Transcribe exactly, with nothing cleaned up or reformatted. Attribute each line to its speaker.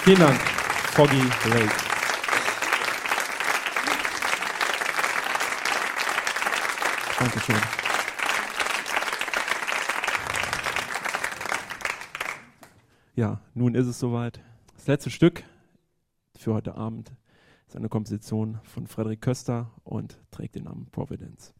Speaker 1: Vielen Dank, Foggy Lake. Dankeschön. Ja, nun ist es soweit. Das letzte Stück für heute Abend ist eine Komposition von Frederik Köster und trägt den Namen Providence.